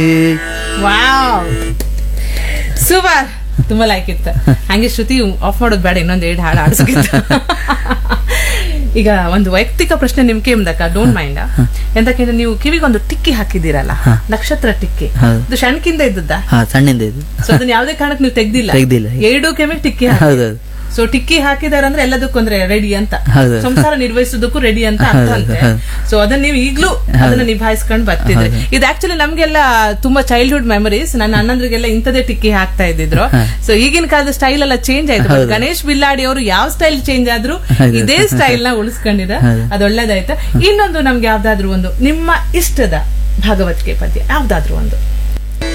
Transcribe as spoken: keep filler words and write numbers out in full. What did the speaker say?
Wow super, ತುಂಬಾ like ಇತ್ತು. ಹಂಗೆ ಶ್ರುತಿ ಆಫ್ ಮಾಡೋದು ಬೇಡ, ಇನ್ನೊಂದ್ ಎರಡು ಹಾಡು ಆಡಿಸ್ಕಿತ್ತು. ಈಗ ಒಂದು ವೈಯಕ್ತಿಕ ಪ್ರಶ್ನೆ ನಿಮ್ಗೆ ಎಂದಕ್ಕ, ಡೋಂಟ್ ಮೈಂಡ್. ಎಂತಕ್ಕೆ ನೀವು ಕಿವಿಗೊಂದು ಟಿಕ್ಕಿ ಹಾಕಿದ್ದೀರಲ್ಲ, ನಕ್ಷತ್ರ ಟಿಕ್ಕಿ, ಅದು ಸಣ್ಣಕಿಂದ ಇದ್ದದ್ದ? ಸಣ್ಣಿಂದ ಇದ್ದು. ಸೊ ಅದನ್ನ ಯಾವುದೇ ಕಾರಣಕ್ಕೆ ನೀವು ತೆಗ್ದಿಲ್ಲ? ತೆಗ್ದಿಲ್ಲ. ಎರಡು ಕೆಮ್ಮೆ ಟಿಕ್ಕಿ ಹಾಕಿದ್ದೀರಿ. ಸೊ ಟಿಕ್ಕಿ ಹಾಕಿದಾರೆ ಅಂದ್ರೆ ಎಲ್ಲದಕ್ಕೂ ಅಂದ್ರೆ ರೆಡಿ ಅಂತ, ಸಂಸಾರ ನಿರ್ವಹಿಸೋದಕ್ಕೂ ರೆಡಿ ಅಂತ ಅರ್ಥ ಅಂತೆ. ಸೊ ಅದನ್ನ ನೀವು ಈಗ್ಲೂ ಅದನ್ನ ನಿಭಾಯಿಸ್ಕೊಂಡು ಬರ್ತಿದ್ರಿ. ಇದು ಆಕ್ಚುಲಿ ನಮ್ಗೆಲ್ಲ ತುಂಬಾ ಚೈಲ್ಡ್ಹುಡ್ ಮೆಮರೀಸ್. ನನ್ನ ಅಣ್ಣಂದ್ರಿಗೆಲ್ಲ ಇಂಥದೇ ಟಿಕ್ಕಿ ಹಾಕ್ತಾ ಇದ್ದಿದ್ರು. ಸೊ ಈಗಿನ ಕಾಲದ ಸ್ಟೈಲ್ ಎಲ್ಲ ಚೇಂಜ್ ಆಯ್ತು. ಗಣೇಶ್ ಬಿಲ್ಲಾಡಿ ಅವರು ಯಾವ ಸ್ಟೈಲ್ ಚೇಂಜ್ ಆದ್ರೂ ಇದೇ ಸ್ಟೈಲ್ ನ ಉಳಿಸ್ಕೊಂಡಿದ, ಅದು ಒಳ್ಳೇದಾಯ್ತು. ಇನ್ನೊಂದು ನಮ್ಗೆ ಯಾವ್ದಾದ್ರು ಒಂದು ನಿಮ್ಮ ಇಷ್ಟದ ಭಾಗವತಿಕೆ ಪದ್ಯ ಯಾವ್ದಾದ್ರು ಒಂದು